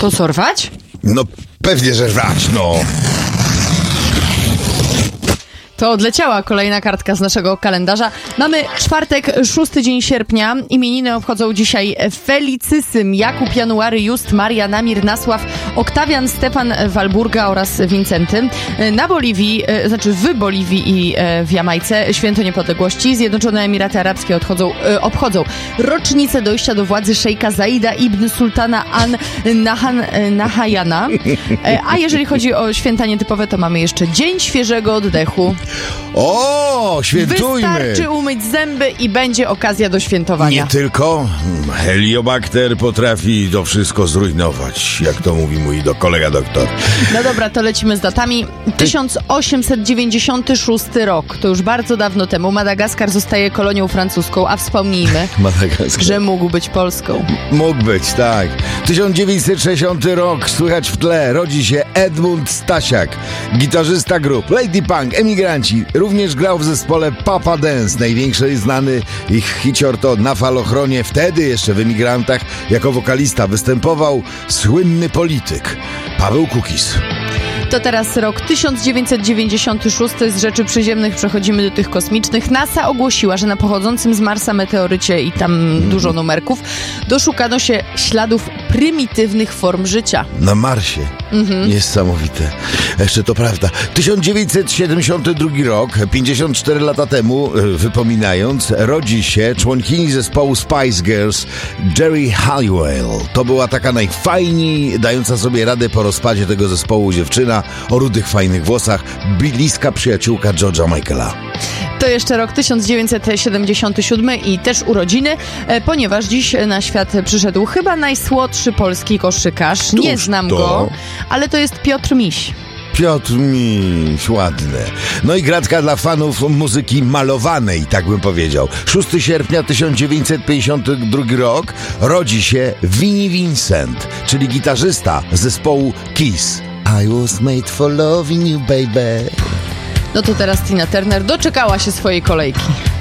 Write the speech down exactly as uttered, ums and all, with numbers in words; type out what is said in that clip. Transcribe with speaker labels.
Speaker 1: To co, rwać?
Speaker 2: No pewnie, że rwać, no.
Speaker 1: To odleciała kolejna kartka z naszego kalendarza. Mamy czwartek, szósty dzień sierpnia. Imieniny obchodzą dzisiaj Felicysym, Jakub, January, Just, Maria, Namir, Nasław, Oktawian, Stefan, Walburga oraz Wincenty. Na Boliwii, znaczy w Boliwii i w Jamajce święto niepodległości. Zjednoczone Emiraty Arabskie odchodzą, obchodzą rocznicę dojścia do władzy szejka Zaida ibn Sultana An Nahayana. A jeżeli chodzi o święta nietypowe, to mamy jeszcze Dzień Świeżego Oddechu.
Speaker 2: O, świętujmy!
Speaker 1: Wystarczy umyć zęby i będzie okazja do świętowania.
Speaker 2: Nie tylko. Heliobakter potrafi to wszystko zrujnować, jak to mówi mój do kolega doktor.
Speaker 1: No dobra, to lecimy z datami. tysiąc osiemset dziewięćdziesiąty szósty rok. To już bardzo dawno temu. Madagaskar zostaje kolonią francuską, a wspomnijmy,
Speaker 2: Madagaskar.
Speaker 1: że mógł być Polską.
Speaker 2: Mógł być, tak. tysiąc dziewięćset sześćdziesiąty rok. Słychać w tle. Rodzi się Edmund Stasiak, gitarzysta grup Lady Punk, Emigranci. Również grał w zespole Papa Dance. Największy znany ich hicior to Na Falochronie. Wtedy jeszcze w Emigrantach jako wokalista występował słynny polityk Paweł Kukiz.
Speaker 1: To teraz rok tysiąc dziewięćset dziewięćdziesiąty szósty. Z rzeczy przyziemnych przechodzimy do tych kosmicznych. NASA ogłosiła, że na pochodzącym z Marsa meteorycie i tam mm. dużo numerków doszukano się śladów prymitywnych form życia.
Speaker 2: Na Marsie. Mhm. Niesamowite. Jeszcze to prawda. tysiąc dziewięćset siedemdziesiąty drugi rok, pięćdziesiąt cztery lata temu, wypominając, rodzi się członkini zespołu Spice Girls Geri Halliwell. To była taka najfajniej dająca sobie radę po rozpadzie tego zespołu dziewczyna o rudych, fajnych włosach, bliska przyjaciółka George'a Michaela.
Speaker 1: To jeszcze rok tysiąc dziewięćset siedemdziesiąty siódmy i też urodziny, ponieważ dziś na świat przyszedł chyba najsłodszy polski koszykarz. Nie
Speaker 2: Któż
Speaker 1: znam
Speaker 2: to?
Speaker 1: go, ale to jest Piotr Miś.
Speaker 2: Piotr Miś, ładne. No i gratka dla fanów muzyki malowanej, tak bym powiedział. szóstego sierpnia tysiąc dziewięćset pięćdziesiąty drugi rok rodzi się Vinnie Vincent, czyli gitarzysta zespołu Kiss. I was made for loving you, baby.
Speaker 1: No to teraz Tina Turner doczekała się swojej kolejki.